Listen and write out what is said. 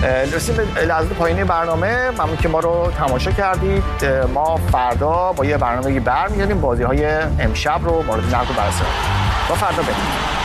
رسیم به لحظه پایانی برنامه. ممنون که ما رو تماشا کردید. ما فردا با یه برنامه برمیگردیم، بازی‌های امشب رو مورد نقد و بررسی کنیم. با فردا بریم.